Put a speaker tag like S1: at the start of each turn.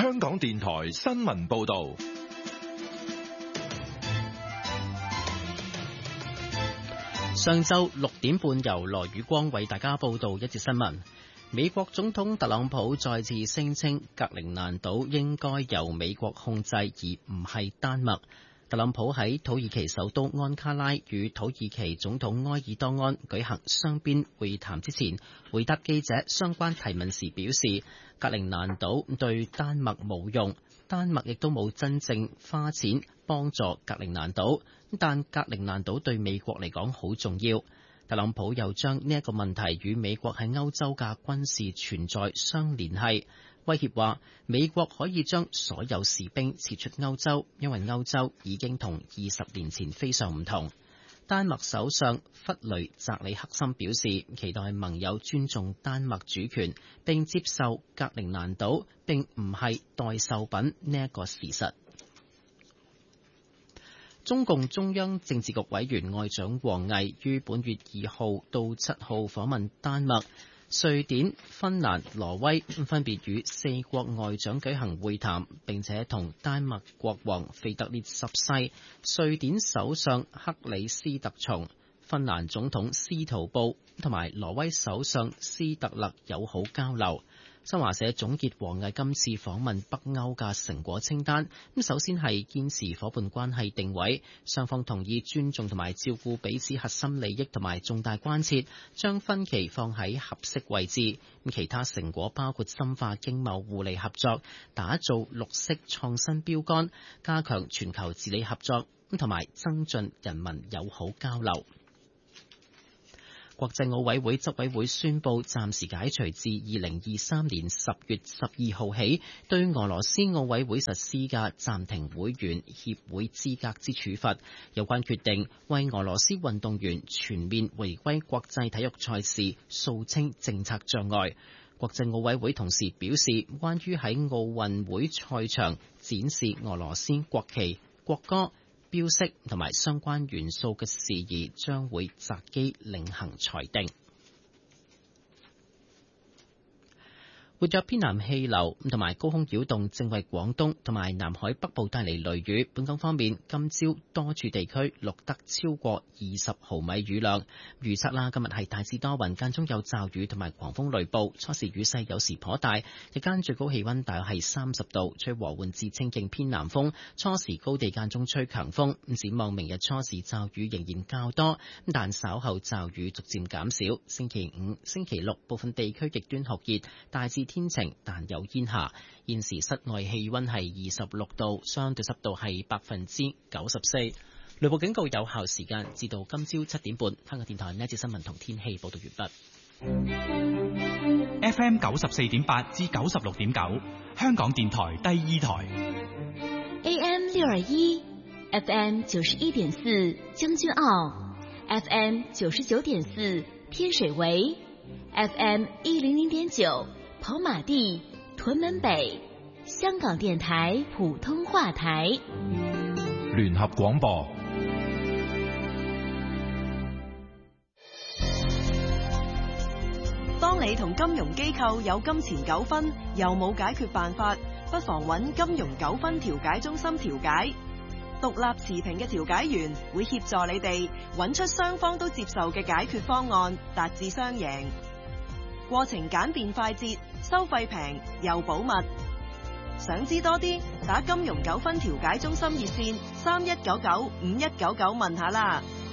S1: 香港電台新聞報道。
S2: 上晝6點半，由羅宇光為大家報道一節新聞。美國總統特朗普再次聲稱格陵蘭島應該由美國控制，而唔係丹麥。特朗普喺土耳其首都安卡拉與土耳其總統埃爾多安舉行雙邊會談之前，回答記者相關提問時表示，格陵蘭島對丹麥冇用，丹麥亦都冇真正花錢幫助格陵蘭島，但格陵蘭島對美國嚟講好重要。特朗普又將呢一個問題與美國喺歐洲嘅軍事存在相聯繫，威脅話美國可以將所有士兵撤出歐洲，因為歐洲已經同20年前非常唔同。丹麥首相弗雷澤里克森表示，期待盟友尊重丹麥主權，並接受格陵蘭島並唔係代售品呢一個事實。中共中央政治局委員外長王毅於本月2號到7號訪問丹麥、瑞典、芬蘭、挪威，分別與4國外長舉行會談，並且同丹麥國王腓特烈十世、瑞典首相克里斯特松、芬蘭總統斯圖布同埋挪威首相斯特勒友好交流。新華社總結王毅今次訪問北歐嘅成果清單，首先係堅持夥伴關係定位，雙方同意尊重同埋照顧彼此核心利益同埋重大關切，將分歧放喺合適位置。其他成果包括深化經貿互利合作，打造綠色創新標杆，加強全球治理合作，同埋增進人民友好交流。國際奧委會執委會宣布暫時解除自2023年10月12號起對俄羅斯奧委會實施嘅暫停會員協會資格之處罰。有關決定為俄羅斯運動員全面回歸國際體育賽事掃清政策障礙。國際奧委會同時表示，關於喺奧運會賽場展示俄羅斯國旗、國歌、標識同埋相關元素嘅事宜，將會擇機另行裁定。活躍偏南氣流同埋高空擾動正為廣東同埋南海北部帶嚟雷雨。本港方面，今朝多處地區錄得超過20毫米雨量。預測今日係大致多雲，間中有驟雨同埋狂風雷暴，初時雨勢有時頗大，日間最高氣溫大約係30度，吹和緩至清勁偏南風，初時高地間中吹強風。展望明日初時驟雨仍然較多，但稍後驟雨逐漸減少。星期5、星期6部分地區極端酷熱，大致天晴但有煙霞。現時室外氣溫係26度，相對濕度係94%。雷暴警告有效時間至到今朝7點半。香港電台呢一節新聞同天氣報道完畢。
S3: FM 94.8至96.9，香港電台第2台。
S4: AM 621 FM 91.4將軍澳 FM 99.4天水圍 FM 100.9跑馬地屯門北，香港電台普通話台。
S1: 聯合廣播。
S5: 當你同金融機構有金錢糾紛，又冇解決辦法，不妨揾金融糾紛調解中心調解。獨立持平嘅調解員會協助你哋揾出雙方都接受嘅解決方案，達至雙贏。過程簡便快捷，收費平又保密。想知多啲，打金融糾紛調解中心熱線31995199問下啦。